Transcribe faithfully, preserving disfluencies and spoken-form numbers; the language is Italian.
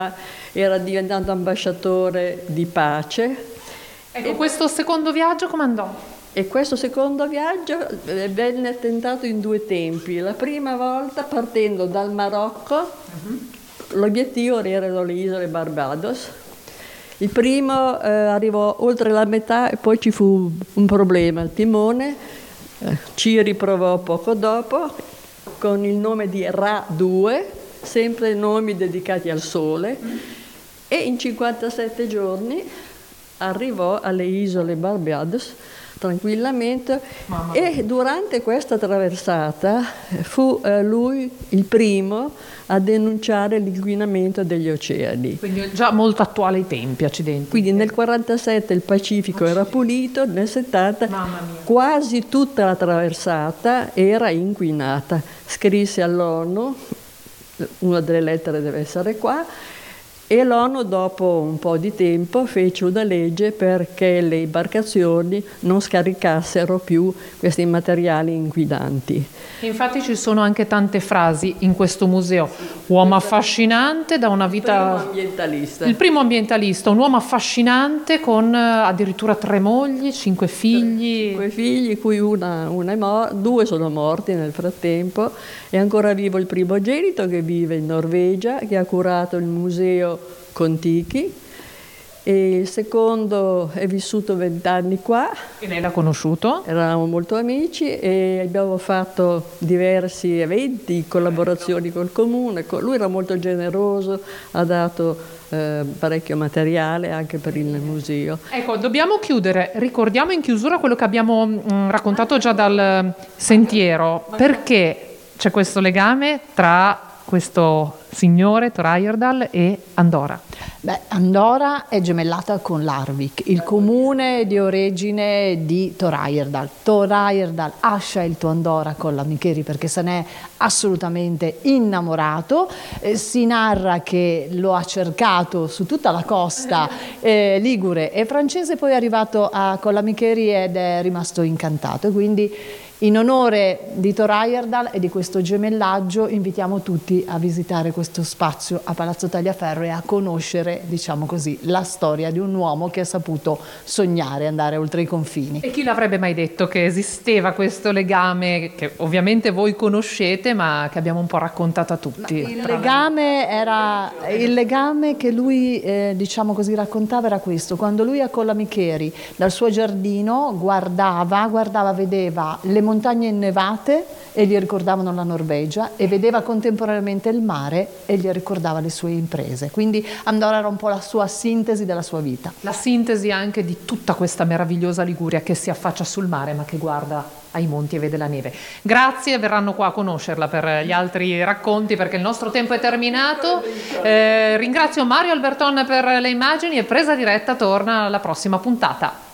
era diventato ambasciatore di pace. Ecco, e questo secondo viaggio come andò? E questo secondo viaggio venne tentato in due tempi. La prima volta partendo dal Marocco, uh-huh. L'obiettivo erano le isole Barbados. Il primo eh, arrivò oltre la metà e poi ci fu un problema. Il timone eh, ci riprovò poco dopo con il nome di Ra due, sempre nomi dedicati al sole, e in cinquantasette giorni arrivò alle isole Barbados tranquillamente. E durante questa traversata fu eh, lui il primo a denunciare l'inquinamento degli oceani. Quindi già molto attuale ai tempi, accidenti. Quindi nel quarantasette il Pacifico era pulito, nel settanta quasi tutta la traversata era inquinata. Scrisse all'ONU, una delle lettere deve essere qua, e l'ONU dopo un po' di tempo fece una legge perché le imbarcazioni non scaricassero più questi materiali inquinanti. Infatti ci sono anche tante frasi in questo museo. Uomo affascinante da una vita... Il primo ambientalista. Il primo ambientalista, un uomo affascinante con addirittura tre mogli, cinque figli. Cinque figli, cui una, una è mor- due sono morti nel frattempo. È ancora vivo il primogenito che vive in Norvegia, che ha curato il museo Kon-Tiki, e il secondo è vissuto vent'anni qua. E lei l'ha conosciuto? Eravamo molto amici e abbiamo fatto diversi eventi, collaborazioni col comune. Lui era molto generoso, ha dato eh, parecchio materiale anche per il museo. Ecco, dobbiamo chiudere. Ricordiamo in chiusura quello che abbiamo mh, raccontato già dal sentiero. Perché c'è questo legame tra questo signore, Thor Heyerdahl, e Andorra? Beh, Andorra è gemellata con Larvik, il comune di origine di Thor Heyerdahl. Thor Heyerdahl ha scelto Andorra con la Micheri perché se n'è assolutamente innamorato. Eh, si narra che lo ha cercato su tutta la costa eh, ligure e francese, poi è arrivato a Collamicheri ed è rimasto incantato. E quindi in onore di Thor Heyerdahl e di questo gemellaggio invitiamo tutti a visitare questo spazio a Palazzo Tagliaferro e a conoscere, diciamo così, la storia di un uomo che ha saputo sognare e andare oltre i confini. E chi l'avrebbe mai detto che esisteva questo legame che ovviamente voi conoscete ma che abbiamo un po' raccontato a tutti? Il legame, era, il legame che lui eh, diciamo così raccontava era questo: quando lui a Collamicheri dal suo giardino guardava, guardava, vedeva le montagne innevate e gli ricordavano la Norvegia, e vedeva contemporaneamente il mare e gli ricordava le sue imprese. Quindi Andorra era un po' la sua sintesi della sua vita. La sintesi anche di tutta questa meravigliosa Liguria che si affaccia sul mare ma che guarda ai monti e vede la neve. Grazie, verranno qua a conoscerla per gli altri racconti perché il nostro tempo è terminato. Eh, ringrazio Mario Alberton per le immagini e Presa Diretta torna alla prossima puntata.